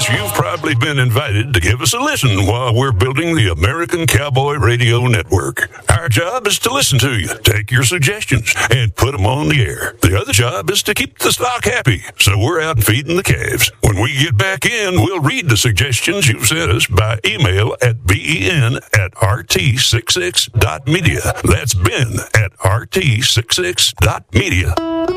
guess you've probably been invited to give us a listen while we're building the American Cowboy Radio Network. Our job is to listen to you, take your suggestions, and put them on the air. The other job is to keep the stock happy, so we're out feeding the calves. When we get back in, we'll read the suggestions you've sent us by email at ben@rt66.media. That's ben@rt66.media.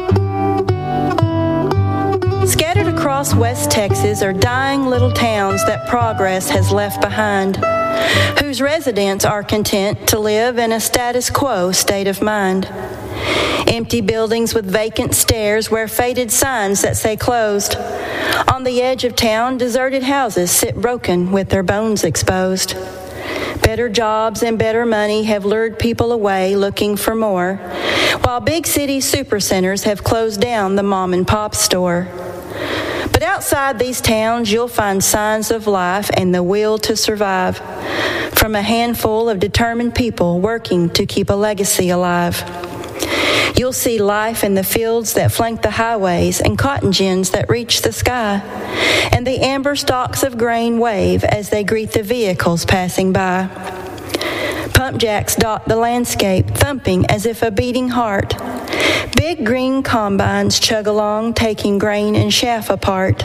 Scattered across West Texas are dying little towns that progress has left behind, whose residents are content to live in a status quo state of mind. Empty buildings with vacant stairs wear faded signs that say closed. On the edge of town, deserted houses sit broken with their bones exposed. Better jobs and better money have lured people away looking for more, while big city supercenters have closed down the mom and pop store. But outside these towns, you'll find signs of life and the will to survive, from a handful of determined people working to keep a legacy alive. You'll see life in the fields that flank the highways and cotton gins that reach the sky, and the amber stalks of grain wave as they greet the vehicles passing by. Pump jacks dot the landscape, thumping as if a beating heart. Big green combines chug along, taking grain and chaff apart.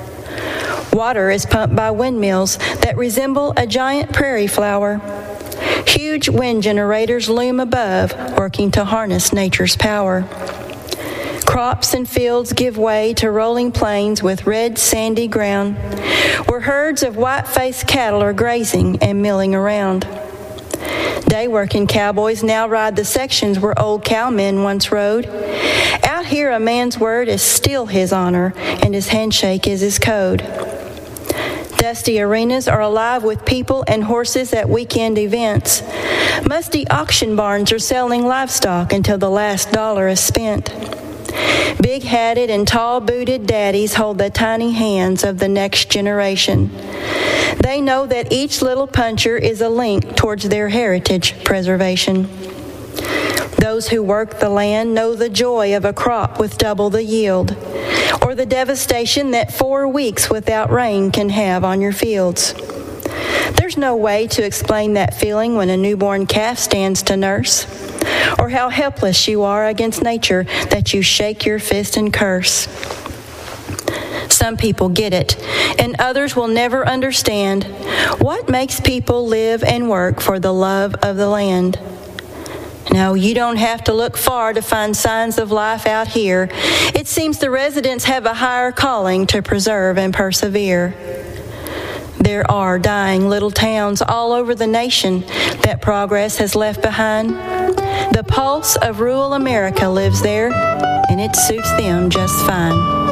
Water is pumped by windmills that resemble a giant prairie flower. Huge wind generators loom above, working to harness nature's power. Crops and fields give way to rolling plains with red, sandy ground, where herds of white-faced cattle are grazing and milling around. Day-working cowboys now ride the sections where old cowmen once rode. Out here, a man's word is still his honor, and his handshake is his code. Dusty arenas are alive with people and horses at weekend events. Musty auction barns are selling livestock until the last dollar is spent. Big-hatted and tall-booted daddies hold the tiny hands of the next generation. They know that each little puncher is a link towards their heritage preservation. Those who work the land know the joy of a crop with double the yield, or the devastation that 4 weeks without rain can have on your fields. There's no way to explain that feeling when a newborn calf stands to nurse, or how helpless you are against nature that you shake your fist and curse. Some people get it, and others will never understand what makes people live and work for the love of the land. No, you don't have to look far to find signs of life out here. It seems the residents have a higher calling to preserve and persevere. There are dying little towns all over the nation that progress has left behind. The pulse of rural America lives there, and it suits them just fine.